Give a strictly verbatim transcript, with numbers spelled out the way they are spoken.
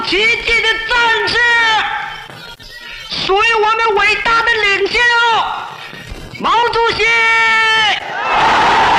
奇迹的战士，属于我们伟大的